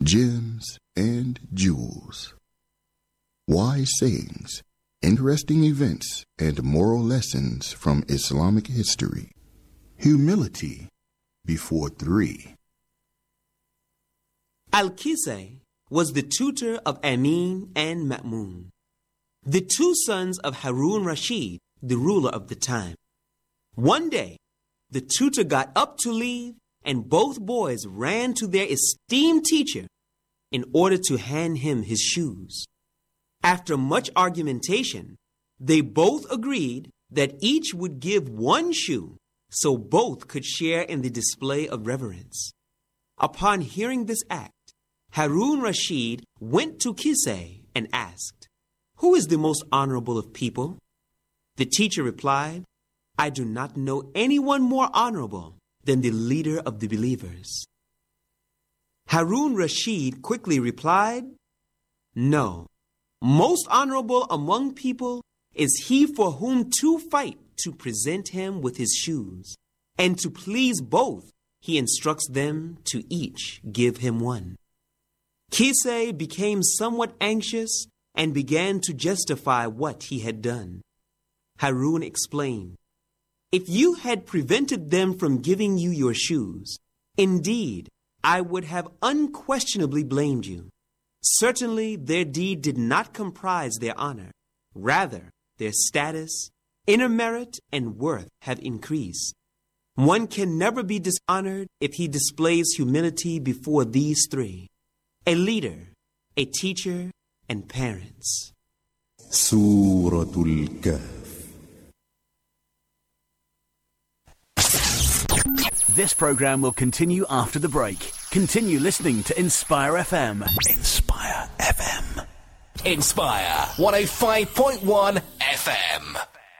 gems, and jewels. Wise sayings, interesting events, and moral lessons from Islamic history. Humility before 3. Al-Kisai was the tutor of Amin and Ma'mun, the two sons of Harun Rashid, the ruler of the time. One day, the tutor got up to leave, and both boys ran to their esteemed teacher in order to hand him his shoes. After much argumentation, they both agreed that each would give one shoe so both could share in the display of reverence. Upon hearing this act, Harun Rashid went to Kisai and asked, "Who is the most honorable of people?" The teacher replied, "I do not know anyone more honorable than the leader of the believers." Harun Rashid quickly replied, "No, most honorable among people is he for whom two fight to present him with his shoes, and to please both, he instructs them to each give him one." Kisai became somewhat anxious and began to justify what he had done. Harun explained, "If you had prevented them from giving you your shoes, indeed, I would have unquestionably blamed you. Certainly, their deed did not comprise their honor. Rather, their status, inner merit, and worth have increased. One can never be dishonored if he displays humility before these 3: a leader, a teacher, and parents." Suratul Kahf. This program will continue after the break. Continue listening to Inspire FM. Inspire FM. Inspire 105.1 FM.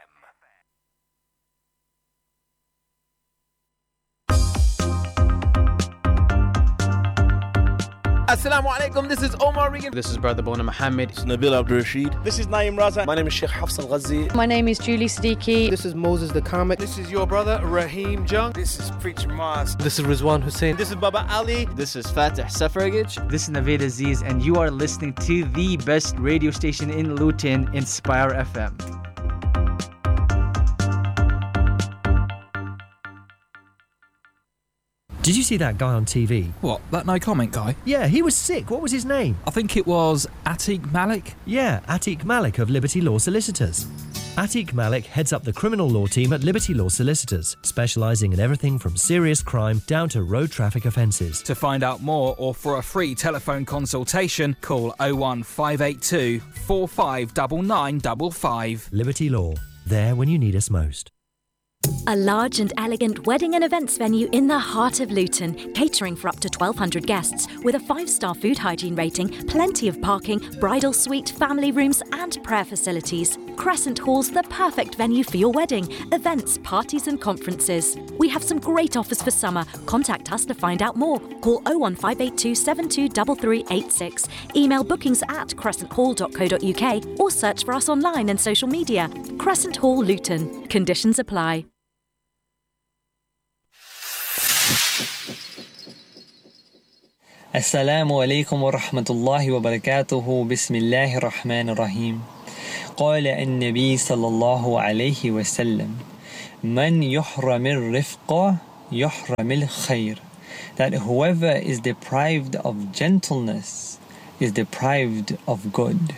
Assalamu alaikum, this is Omar Regan. This is Brother Bona Muhammad. This is Nabil Abdul Rashid. This is Naeem Raza. My name is Sheikh Hafs Al-Ghazi. My name is Julie Siddiqui. This is Moses the Comic. This is your brother Raheem Jung. This is Preacher Mars. This is Rizwan Hussein. This is Baba Ali. This is Fatih Safaragij. This is Naveed Aziz, and you are listening to the best radio station in Luton, Inspire FM. Did you see that guy on TV? What, that no comment guy? Yeah, he was sick. What was his name? I think it was Atiq Malik. Yeah, Atiq Malik of Liberty Law Solicitors. Atiq Malik heads up the criminal law team at Liberty Law Solicitors, specialising in everything from serious crime down to road traffic offences. To find out more or for a free telephone consultation, call 01582 459955. Liberty Law, there when you need us most. A large and elegant wedding and events venue in the heart of Luton, catering for up to 1,200 guests, with a 5-star food hygiene rating, plenty of parking, bridal suite, family rooms and prayer facilities. Crescent Hall's the perfect venue for your wedding, events, parties and conferences. We have some great offers for summer. Contact us to find out more. Call 01582 723386. Email bookings@crescenthall.co.uk or search for us online and social media. Crescent Hall, Luton. Conditions apply. Assalamu alaikum wa rahmatullahi wa barakatuhu. Bismillahir Rahmanir Rahim. قال النبي صلى الله عليه وسلم من يحرم الرفق يحرم الخير. That whoever is deprived of gentleness is deprived of good.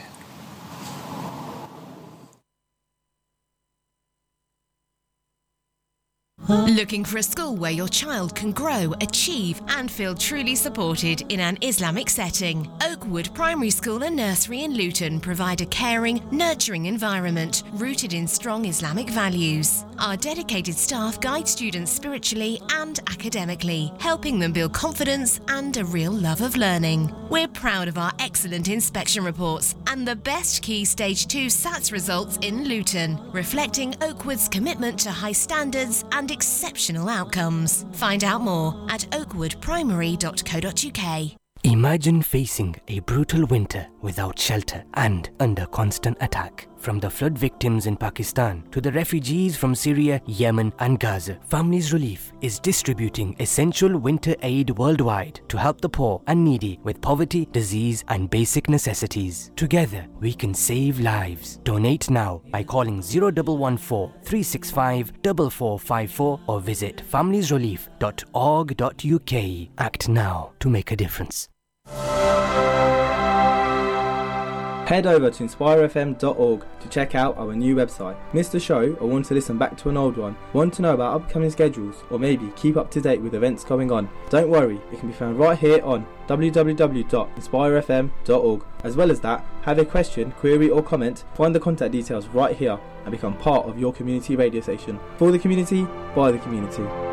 Looking for a school where your child can grow, achieve and feel truly supported in an Islamic setting? Oakwood Primary School and Nursery in Luton provide a caring, nurturing environment rooted in strong Islamic values. Our dedicated staff guide students spiritually and academically, helping them build confidence and a real love of learning. We're proud of our excellent inspection reports and the best Key Stage 2 SATS results in Luton, reflecting Oakwood's commitment to high standards and exceptional outcomes. Find out more at oakwoodprimary.co.uk. Imagine facing a brutal winter without shelter and under constant attack. From the flood victims in Pakistan to the refugees from Syria, Yemen and Gaza, Families Relief is distributing essential winter aid worldwide to help the poor and needy with poverty, disease and basic necessities. Together, we can save lives. Donate now by calling 0114 365 4454 or visit familiesrelief.org.uk. Act now to make a difference. Head over to inspirefm.org to check out our new website. Missed a show or want to listen back to an old one? Want to know about upcoming schedules or maybe keep up to date with events going on? Don't worry, it can be found right here on www.inspirefm.org. As well as that, have a question, query or comment, find the contact details right here and become part of your community radio station. For the community, by the community.